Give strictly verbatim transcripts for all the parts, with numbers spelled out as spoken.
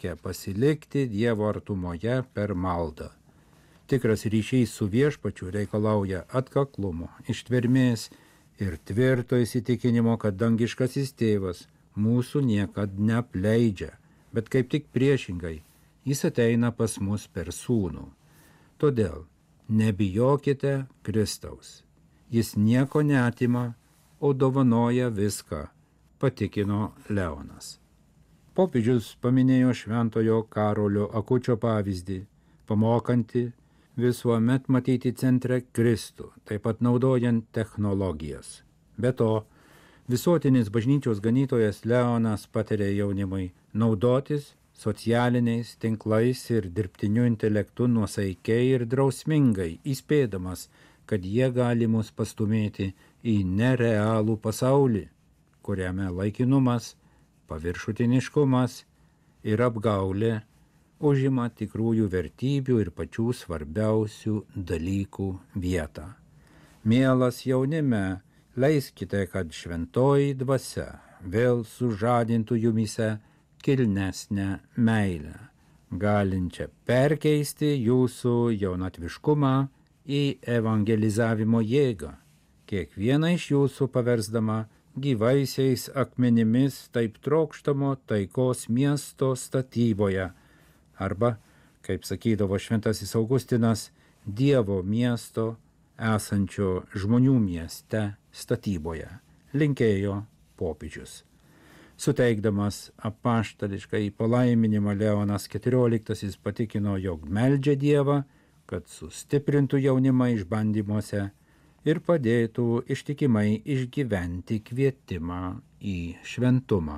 reikia pasilikti Dievo artumoje per maldą. Tikras ryšys su viešpačiu reikalauja atkaklumo, ištvermės ir tvirto įsitikinimo, kad dangiškasis tėvas mūsų niekad neapleidžia, bet kaip tik priešingai, jis ateina pas mus per sūnų. Todėl nebijokite Kristaus. Jis nieko neatima, o dovanoja viską, patikino Leonas. Popiežius paminėjo šventojo Karolio Akučio pavyzdį, pamokantį visuomet matyti centre Kristų, taip pat naudojant technologijas. Be to, visuotinis bažnyčios ganytojas Leonas patarė jaunimui naudotis socialiniais tinklais ir dirbtiniu intelektu nuosaikiai ir drausmingai, įspėdamas, kad jie gali mus pastumėti į nerealų pasaulį, kuriame laikinumas, paviršutiniškumas ir apgaulė užima tikrųjų vertybių ir pačių svarbiausių dalykų vietą. Mielas jaunime, leiskite, kad šventoji dvasia vėl sužadintų jumyse kilnesnę meilę, galinčią perkeisti jūsų jaunatviškumą į evangelizavimo jėgą, kiekvieną iš jūsų paversdama gyvaisiais akmenimis taip trokštamo taikos miesto statyboje, arba, kaip sakydavo šventasis Augustinas, Dievo miesto esančio žmonių mieste statyboje, linkėjo popiežius. Suteikdamas apaštališką palaiminimą Leonas keturioliktasis patikino, jog meldžia Dievą, kad sustiprintų jaunimą išbandymuose ir padėtų ištikimai išgyventi kvietimą į šventumą.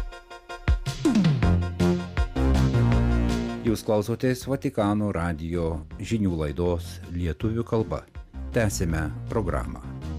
Jūs klausotės Vatikano radijo žinių laidos lietuvių kalba. Tęsime programą.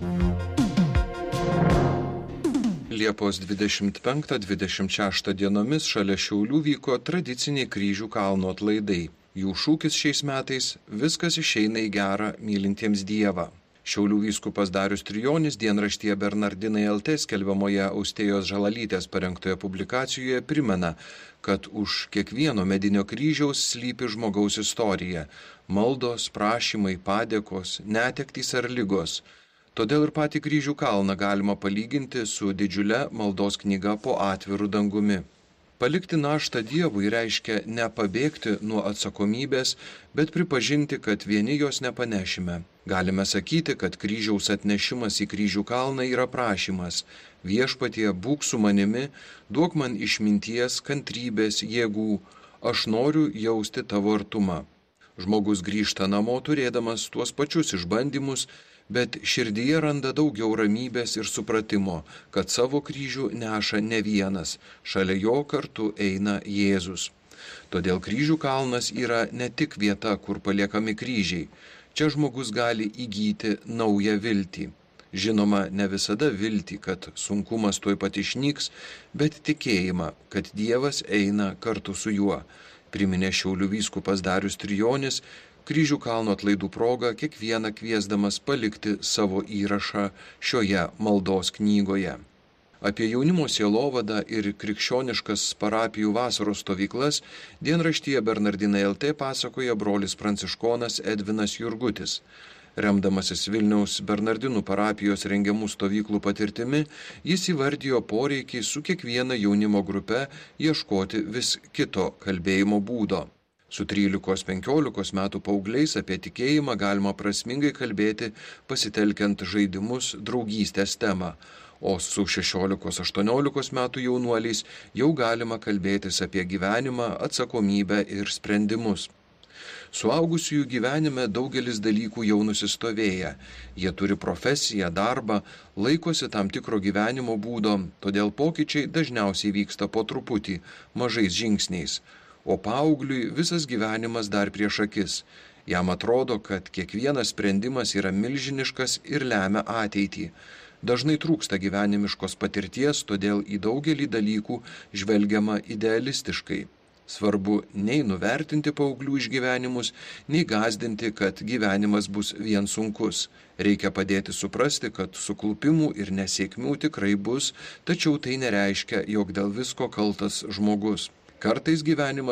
Liepos dvidešimt penktą dvidešimt šeštą dienomis šalia Šiaulių vyko tradiciniai kryžių kalno atlaidai. Jų šūkis šiais metais – viskas išeina į gerą mylintiems Dievą. Šiaulių vyskupas Darius Trijonis dienraštyje Bernardinai L T skelbiamoje Austėjos Žalalytės parengtoje publikacijoje primena, kad už kiekvieno medinio kryžiaus slypi žmogaus istorija – maldos, prašymai, padėkos, netektys ar ligos. Todėl ir patį kryžių kalną galima palyginti su didžiule maldos knyga po atviru dangumi. Palikti naštą Dievui reiškia nepabėgti nuo atsakomybės, bet pripažinti, kad vieni jos nepanešime. Galime sakyti, kad kryžiaus atnešimas į kryžių kalną yra prašymas. Viešpatie, būk su manimi, duok man išminties, kantrybės, jėgų. Aš noriu jausti tavo artumą. Žmogus grįžta namo turėdamas tuos pačius išbandymus, bet širdyje randa daugiau ramybės ir supratimo, kad savo kryžių neša ne vienas, šalia jo kartu eina Jėzus. Todėl kryžių kalnas yra ne tik vieta, kur paliekami kryžiai. Čia žmogus gali įgyti naują viltį. Žinoma, ne visada viltį, kad sunkumas tuoj pat išnyks, bet tikėjimą, kad Dievas eina kartu su juo. Priminė Šiaulių vyskupas Darius Trijonis, kryžių kalno atlaidų proga kiekvieną kviesdamas palikti savo įrašą šioje maldos knygoje. Apie jaunimo sielovadą ir krikščioniškas parapijų vasaros stovyklas dienraštyje Bernardinai L T pasakoja brolis pranciškonas Edvinas Jurgutis. Remdamasis Vilniaus Bernardinų parapijos rengiamų stovyklų patirtimi, jis įvardijo poreikį su kiekviena jaunimo grupe ieškoti vis kito kalbėjimo būdo. Su trylikos penkiolikos metų paaugliais apie tikėjimą galima prasmingai kalbėti pasitelkiant žaidimus draugystės temą, o su šešiolikos aštuoniolikos metų jaunuoliais jau galima kalbėtis apie gyvenimą, atsakomybę ir sprendimus. Suaugusiųjų gyvenime daugelis dalykų jau nusistovėję. Jie turi profesiją, darbą, laikosi tam tikro gyvenimo būdo, todėl pokyčiai dažniausiai vyksta po truputį, mažais žingsniais. O paaugliui visas gyvenimas dar prieš akis. Jam atrodo, kad kiekvienas sprendimas yra milžiniškas ir lemia ateitį. Dažnai trūksta gyvenimiškos patirties, todėl į daugelį dalykų žvelgiama idealistiškai. Svarbu nei nuvertinti paauglių išgyvenimus, nei gąsdinti, kad gyvenimas bus vien sunkus. Reikia padėti suprasti, kad suklupimų ir nesėkmių tikrai bus, tačiau tai nereiškia, jog dėl visko kaltas žmogus. Kartais gyvenimas